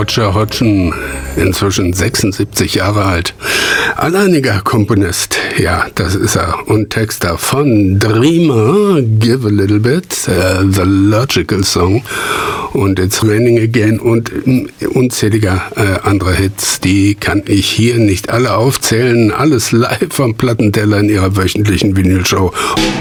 Roger Hodgson, inzwischen 76 Jahre alt. Alleiniger Komponist, ja, das ist er. Und Texter von Dreamer, Give a Little Bit, The Logical Song und It's Raining Again und unzähliger andere Hits. Die kann ich hier nicht alle aufzählen. Alles live vom Plattenteller in ihrer wöchentlichen Vinylshow.